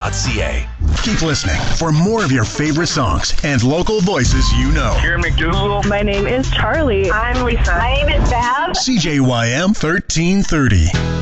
CJYM1330.ca. Keep listening for more of your favorite songs and local voices you know. Karen McDougal. My name is Charlie. I'm Lisa. My name is Bab. CJYM 1330.